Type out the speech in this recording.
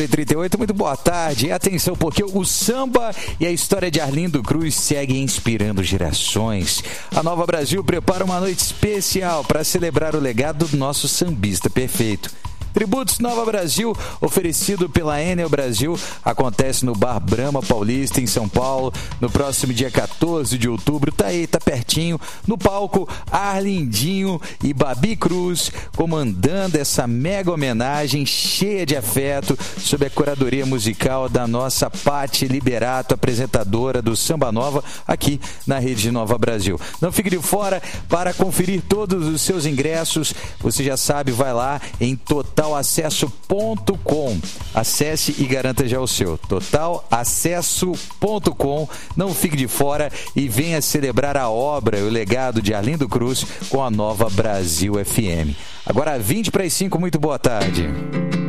38, muito boa tarde. Atenção, porque o samba e a história de Arlindo Cruz seguem inspirando gerações. A Nova Brasil prepara uma noite especial para celebrar o legado do nosso sambista perfeito. Tributos Nova Brasil, oferecido pela Enel Brasil, acontece no Bar Brahma Paulista, em São Paulo, no próximo dia 14 de outubro. Tá aí, tá pertinho. No palco, Arlindinho e Babi Cruz, comandando essa mega homenagem cheia de afeto, sob a curadoria musical da nossa Pati Liberato, apresentadora do Samba Nova, aqui na Rede Nova Brasil. Não fique de fora. Para conferir todos os seus ingressos, você já sabe, vai lá em totalacesso.com. Acesse e garanta já o seu. Totalacesso.com. Não fique de fora e venha celebrar a obra e o legado de Arlindo Cruz com a Nova Brasil FM. Agora 20 para as 5, muito boa tarde.